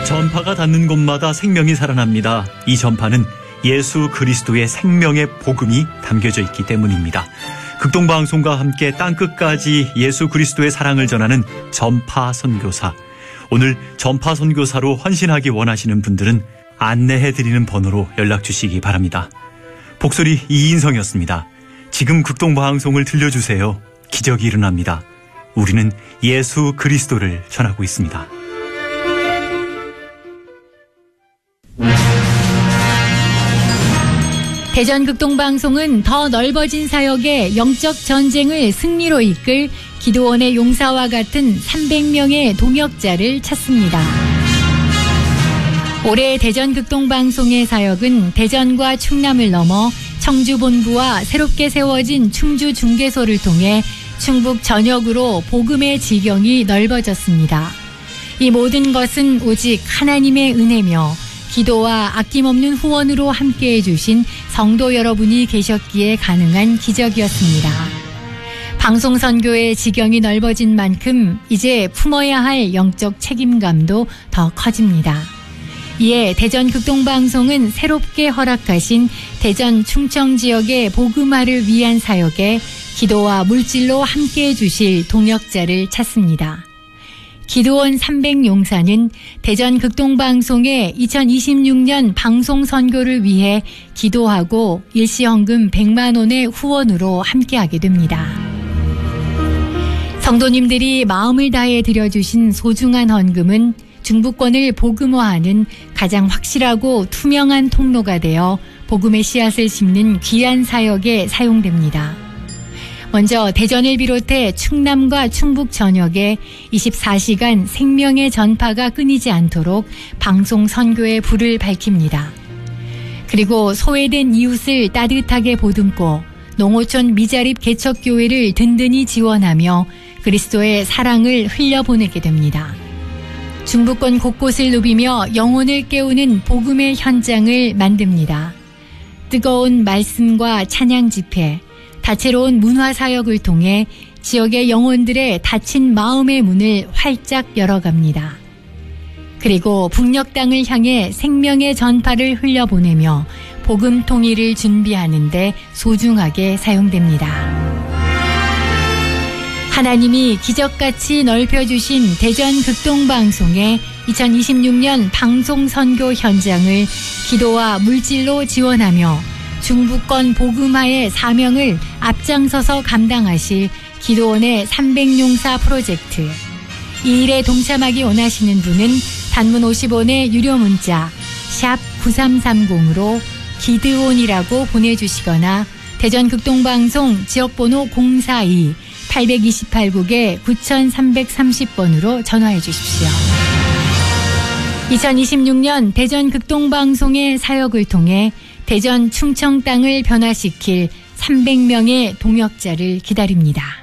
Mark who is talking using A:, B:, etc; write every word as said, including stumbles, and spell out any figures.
A: 전파가 닿는 곳마다 생명이 살아납니다. 이 전파는 예수 그리스도의 생명의 복음이 담겨져 있기 때문입니다. 극동방송과 함께 땅끝까지 예수 그리스도의 사랑을 전하는 전파 선교사. 오늘 전파 선교사로 헌신하기 원하시는 분들은 안내해드리는 번호로 연락 주시기 바랍니다. 복소리 이인성이었습니다. 지금 극동방송을 들려주세요. 기적이 일어납니다. 우리는 예수 그리스도를 전하고 있습니다.
B: 대전 극동방송은 더 넓어진 사역의 영적 전쟁을 승리로 이끌 기도원의 용사와 같은 삼백 명의 동역자를 찾습니다. 올해 대전 극동방송의 사역은 대전과 충남을 넘어 청주본부와 새롭게 세워진 충주중개소를 통해 충북 전역으로 복음의 지경이 넓어졌습니다. 이 모든 것은 오직 하나님의 은혜며 기도와 아낌없는 후원으로 함께해 주신 성도 여러분이 계셨기에 가능한 기적이었습니다. 방송선교의 지경이 넓어진 만큼 이제 품어야 할 영적 책임감도 더 커집니다. 이에 대전 극동방송은 새롭게 허락하신 대전 충청 지역의 복음화를 위한 사역에 기도와 물질로 함께해 주실 동역자를 찾습니다. 기도원 삼백 용사는 대전 극동방송의 이천이십육 년 방송 선교를 위해 기도하고 일시헌금 백만 원의 후원으로 함께하게 됩니다. 성도님들이 마음을 다해 드려주신 소중한 헌금은 중부권을 복음화하는 가장 확실하고 투명한 통로가 되어 복음의 씨앗을 심는 귀한 사역에 사용됩니다. 먼저 대전을 비롯해 충남과 충북 전역에 이십사 시간 생명의 전파가 끊이지 않도록 방송 선교의 불을 밝힙니다. 그리고 소외된 이웃을 따뜻하게 보듬고 농어촌 미자립 개척교회를 든든히 지원하며 그리스도의 사랑을 흘려보내게 됩니다. 중부권 곳곳을 누비며 영혼을 깨우는 복음의 현장을 만듭니다. 뜨거운 말씀과 찬양 집회, 다채로운 문화사역을 통해 지역의 영혼들의 닫힌 마음의 문을 활짝 열어갑니다. 그리고 북녘 땅을 향해 생명의 전파를 흘려보내며 복음 통일을 준비하는 데 소중하게 사용됩니다. 하나님이 기적같이 넓혀주신 대전 극동방송의 이천이십육 년 방송선교 현장을 기도와 물질로 지원하며 중부권 복음화의 사명을 앞장서서 감당하실 기도원의 삼백 용사 프로젝트. 이 일에 동참하기 원하시는 분은 단문 오십 원의 유료 문자 샵 구삼삼공으로 기드온이라고 보내주시거나 대전 극동방송 지역번호 공사이 팔이팔 국에 구삼삼삼십 번으로 전화해 주십시오. 이천이십육 년 대전 극동방송의 사역을 통해 대전 충청 땅을 변화시킬 삼백 명의 동역자를 기다립니다.